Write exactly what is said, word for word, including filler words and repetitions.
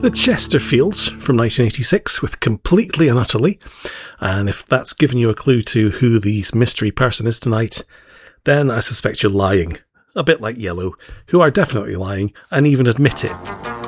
The Chesterfields from nineteen eighty-six with Completely and Utterly. And if that's given you a clue to who the mystery person is tonight, then I suspect you're lying. A bit like Yellow, who are definitely lying and even admit it.